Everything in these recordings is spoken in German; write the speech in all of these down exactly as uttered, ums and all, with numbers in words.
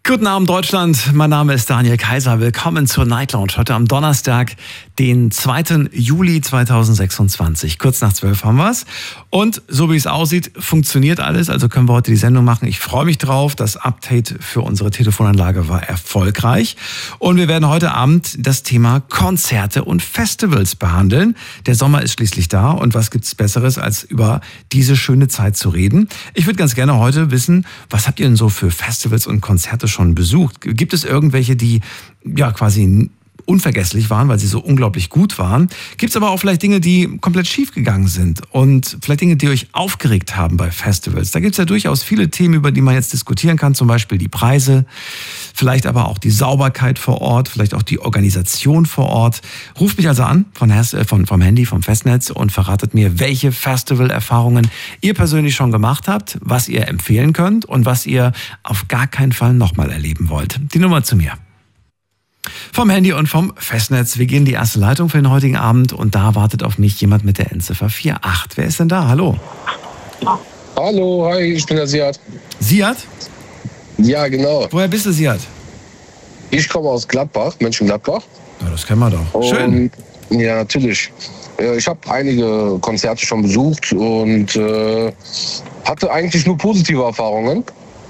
Guten Abend Deutschland, mein Name ist Daniel Kaiser. Willkommen zur Night Lounge heute am Donnerstag, den zweiten Juli zweitausendsechsundzwanzig. Kurz nach zwölf haben wir es. Und so wie es aussieht, funktioniert alles. Also können wir heute die Sendung machen. Ich freue mich drauf. Das Update für unsere Telefonanlage war erfolgreich. Und wir werden heute Abend das Thema Konzerte und Festivals behandeln. Der Sommer ist schließlich da. Und was gibt's Besseres, als über diese schöne Zeit zu reden? Ich würde ganz gerne heute wissen, was habt ihr denn so für Festivals und Konzerte schon besucht? Gibt es irgendwelche, die ja quasi unvergesslich waren, weil sie so unglaublich gut waren? Gibt es aber auch vielleicht Dinge, die komplett schief gegangen sind und vielleicht Dinge, die euch aufgeregt haben bei Festivals? Da gibt es ja durchaus viele Themen, über die man jetzt diskutieren kann, zum Beispiel die Preise, vielleicht aber auch die Sauberkeit vor Ort, vielleicht auch die Organisation vor Ort. Ruft mich also an von, von, vom Handy, vom Festnetz und verratet mir, welche Festival-Erfahrungen ihr persönlich schon gemacht habt, was ihr empfehlen könnt und was ihr auf gar keinen Fall nochmal erleben wollt. Die Nummer zu mir. Vom Handy und vom Festnetz. Wir gehen in die erste Leitung für den heutigen Abend und da wartet auf mich jemand mit der Endziffer vier acht. Wer ist denn da? Hallo. Hallo, hi, ich bin der Siad. Siad? Ja, genau. Woher bist du, Siad? Ich komme aus Gladbach, Mönchengladbach. Ja, das kennen wir doch. Und, schön. Ja, natürlich. Ich habe einige Konzerte schon besucht und äh, hatte eigentlich nur positive Erfahrungen.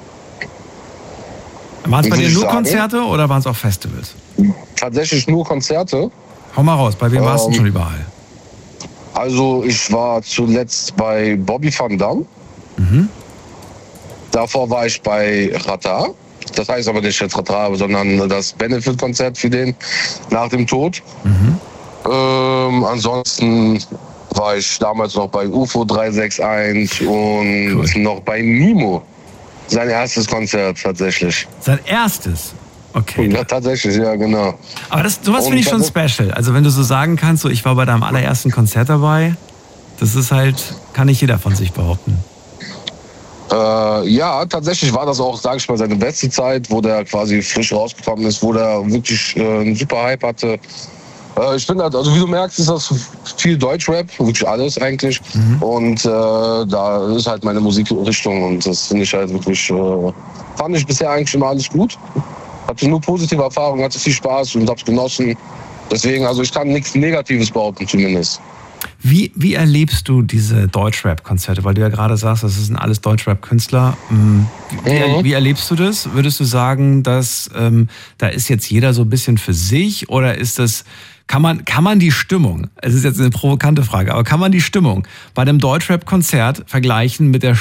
Waren es bei dir nur sagen. Konzerte oder waren es auch Festivals? Tatsächlich nur Konzerte. Hau mal raus, bei wem warst du Ähm, schon überall? Also ich war zuletzt bei Bobby Van Dam. Mhm. Davor war ich bei Rata. Das heißt aber nicht jetzt Rata, sondern das Benefit-Konzert für den nach dem Tod. Mhm. Ähm, ansonsten war ich damals noch bei U F O drei sechs eins und Cool. noch bei Nimo. Sein erstes Konzert tatsächlich. Sein erstes? Okay. Ja, tatsächlich, ja, genau. Aber das, sowas Und finde ich schon das- special. Also wenn du so sagen kannst, so ich war bei deinem allerersten Konzert dabei, das ist halt, kann nicht jeder von sich behaupten. Äh, ja, tatsächlich war das auch, sage ich mal, seine beste Zeit, wo der quasi frisch rausgekommen ist, wo der wirklich äh, einen super Hype hatte. Äh, ich finde, also wie du merkst, ist das viel Deutschrap, wirklich alles eigentlich. Mhm. Und äh, da ist halt meine Musikrichtung und das finde ich halt wirklich, äh, fand ich bisher eigentlich immer alles gut. Hatte nur positive Erfahrungen, hatte viel Spaß und hab's genossen. Deswegen, also ich kann nichts Negatives behaupten zumindest. Wie, wie erlebst du diese Deutschrap-Konzerte? Weil du ja gerade sagst, das sind alles Deutschrap-Künstler. Mhm. Wie, Mhm. wie erlebst du das? Würdest du sagen, dass ähm, da ist jetzt jeder so ein bisschen für sich oder ist das, kann man, kann man die Stimmung, es ist jetzt eine provokante Frage, aber kann man die Stimmung bei einem Deutschrap-Konzert vergleichen mit der